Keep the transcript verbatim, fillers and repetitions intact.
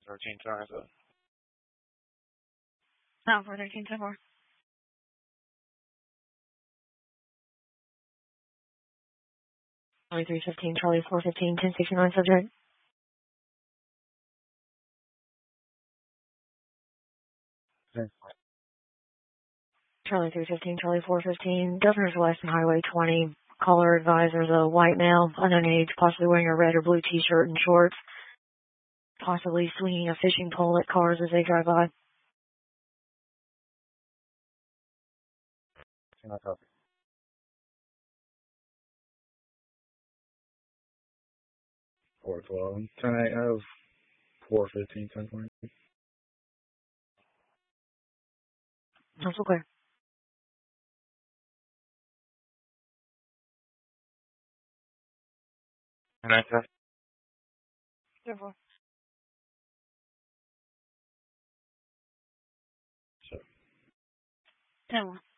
thirteen times. No, four thirteen, ten four. twenty-three fifteen, Charlie four fifteen, ten sixty-nine subject. Okay. Charlie three fifteen, Charlie four fifteen, Governor's West and Highway twenty. Caller advised there's a white male, unknown age, possibly wearing a red or blue t-shirt and shorts, possibly swinging a fishing pole at cars as they drive by. Can I copy? four twelve. Can I have four fifteen, ten twenty? That's okay. Can I test? ten four. Sure. ten one.